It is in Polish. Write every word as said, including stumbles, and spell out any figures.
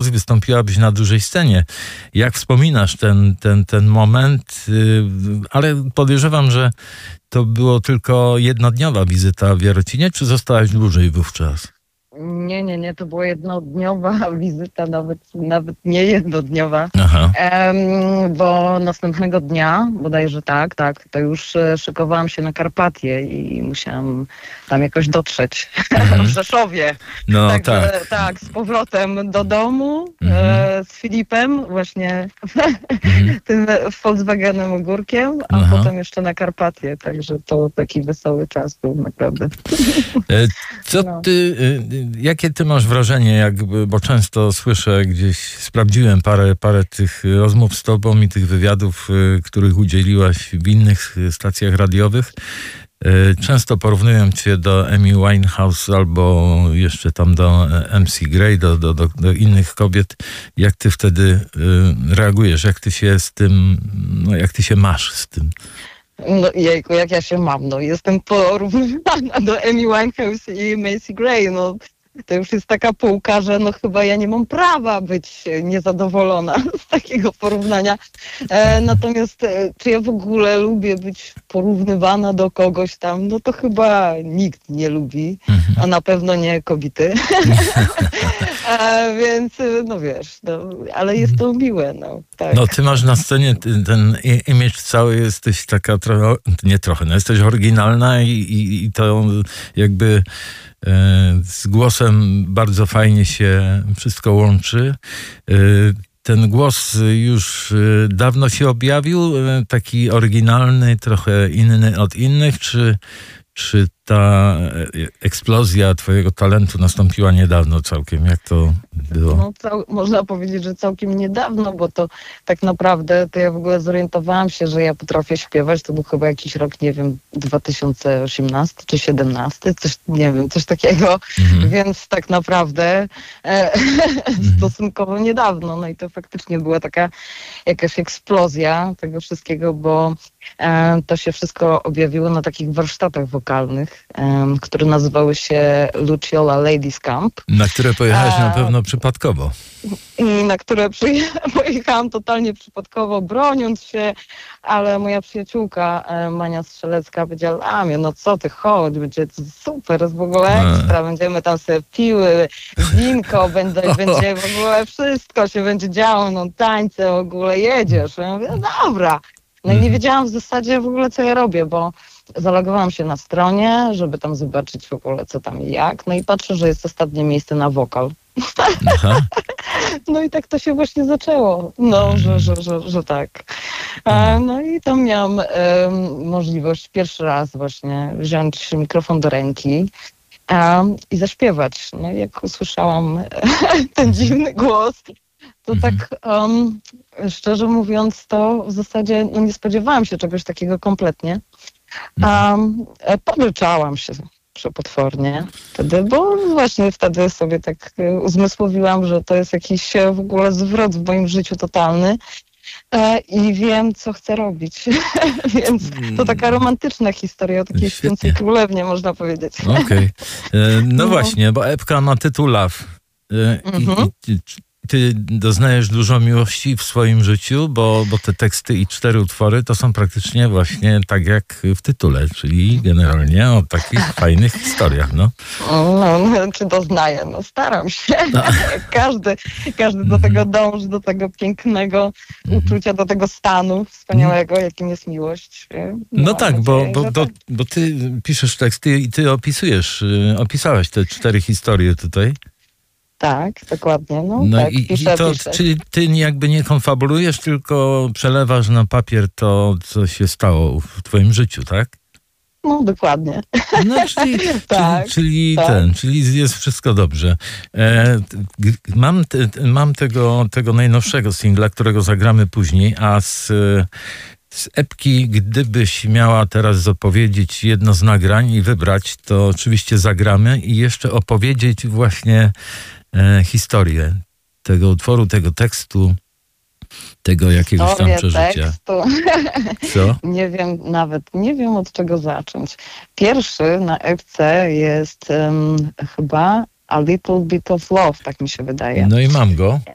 Fox wystąpiłabyś na dużej scenie. Jak wspominasz ten, ten, ten moment? Ale podejrzewam, że to było tylko jednodniowa wizyta w Jarocinie, czy zostałaś dłużej wówczas? Nie, nie, nie, to była jednodniowa wizyta, nawet, nawet nie jednodniowa, um, bo następnego dnia, bodajże tak, tak, to już szykowałam się na Karpatie i musiałam tam jakoś dotrzeć mhm. w Rzeszowie. No Także, tak. tak, z powrotem do domu mhm. e, z Filipem, właśnie mhm. tym Volkswagenem Ogórkiem, a Aha. potem jeszcze na Karpatie, także to taki wesoły czas był naprawdę. Co no. ty... Jakie ty masz wrażenie, jakby, bo często słyszę gdzieś, sprawdziłem parę, parę tych rozmów z tobą i tych wywiadów, których udzieliłaś w innych stacjach radiowych. Często porównują cię do Amy Winehouse albo jeszcze tam do M C Gray, do, do, do, do innych kobiet. Jak ty wtedy reagujesz? Jak ty się z tym, no jak ty się masz z tym? No jejku, jak ja się mam, no jestem porównywana do Amy Winehouse i Macy Gray, no to już jest taka półka, że no chyba ja nie mam prawa być niezadowolona z takiego porównania. E, natomiast e, czy ja w ogóle lubię być porównywana do kogoś tam, no to chyba nikt nie lubi, a na pewno nie kobiety. e, więc no wiesz, no, ale jest to miłe, no. Tak. No ty masz na scenie ten image cały, jesteś taka trochę, nie trochę, no jesteś oryginalna i, i, i to jakby z głosem bardzo fajnie się wszystko łączy. Ten głos już dawno się objawił, taki oryginalny, trochę inny od innych, czy, czy ta eksplozja twojego talentu nastąpiła niedawno całkiem? Jak to było? No, cał, można powiedzieć, że całkiem niedawno, bo to tak naprawdę to ja w ogóle zorientowałam się, że ja potrafię śpiewać. To był chyba jakiś rok, nie wiem, dwa tysiące osiemnasty czy siedemnasty, coś, nie wiem, coś takiego. Mhm. Więc tak naprawdę e, stosunkowo niedawno. No i to faktycznie była taka jakaś eksplozja tego wszystkiego, bo e, to się wszystko objawiło na takich warsztatach wokalnych, które nazywały się Luciola Ladies Camp. Na które pojechałaś na pewno przypadkowo. Na które pojechałam totalnie przypadkowo, broniąc się, ale moja przyjaciółka Mania Strzelecka powiedziała: Amiu, no co ty, chodź, będzie super, w ogóle ekstra, będziemy tam sobie piły, winko, będzie, będzie w ogóle wszystko się będzie działo, no tańce w ogóle, jedziesz. Ja mówię, no dobra. No i nie wiedziałam w zasadzie w ogóle, co ja robię, bo zalogowałam się na stronie, żeby tam zobaczyć w ogóle, co tam i jak. No i patrzę, że jest ostatnie miejsce na wokal. No i tak to się właśnie zaczęło. No, że, że, że, że tak. A, no i tam miałam um, możliwość pierwszy raz właśnie wziąć mikrofon do ręki um, i zaśpiewać. No i jak usłyszałam ten dziwny głos, to tak um, szczerze mówiąc, to w zasadzie no, nie spodziewałam się czegoś takiego kompletnie. Um, Podryczałam się przepotwornie wtedy, bo właśnie wtedy sobie tak uzmysłowiłam, że to jest jakiś w ogóle zwrot w moim życiu totalny e, i wiem, co chcę robić. Więc to taka romantyczna historia o takiej śpiącej królewnie, można powiedzieć. Okej. Okay. No, no właśnie, bo epka ma tytuł Love. E, mhm. i, i, Ty doznajesz dużo miłości w swoim życiu, bo, bo te teksty i cztery utwory to są praktycznie właśnie tak jak w tytule, czyli generalnie o takich fajnych historiach, no. No, no czy doznaję? No staram się. No. Każdy, każdy do tego dąży, do tego pięknego uczucia, do tego stanu wspaniałego, jakim jest miłość. No, no tak, bo, bo, bo, bo ty piszesz teksty i ty opisujesz, opisałaś te cztery historie tutaj. Tak, dokładnie. No, no tak, i, piszę, i to, piszę. Czyli ty jakby nie konfabulujesz, tylko przelewasz na papier to, co się stało w twoim życiu, tak? No, dokładnie. No, czyli, tak, czyli, czyli tak. ten, czyli jest wszystko dobrze. E, mam te, mam tego, tego najnowszego singla, którego zagramy później, a z... Z epki, gdybyś miała teraz zapowiedzieć jedno z nagrań i wybrać, to oczywiście zagramy i jeszcze opowiedzieć właśnie e, historię tego utworu, tego tekstu, tego jakiegoś tam przeżycia. Tekstu. Co? Nie wiem, nawet nie wiem od czego zacząć. Pierwszy na epce jest um, chyba A Little Bit of Love, tak mi się wydaje. No i mam go.